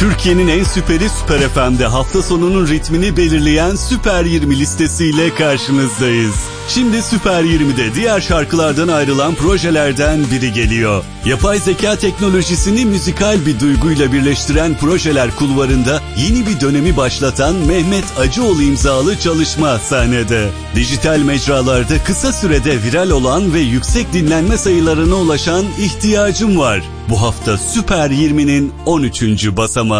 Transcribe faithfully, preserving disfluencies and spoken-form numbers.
Türkiye'nin en süperi Süper F M'de hafta sonunun ritmini belirleyen Süper yirmi listesiyle karşınızdayız. Şimdi Süper yirmide diğer şarkılardan ayrılan projelerden biri geliyor. Yapay zeka teknolojisini müzikal bir duyguyla birleştiren projeler kulvarında yeni bir dönemi başlatan Mehmet Acıoğlu imzalı çalışma sahnede. Dijital mecralarda kısa sürede viral olan ve yüksek dinlenme sayılarına ulaşan İhtiyacım Var. Bu hafta Süper yirminin on üçüncü basamağı.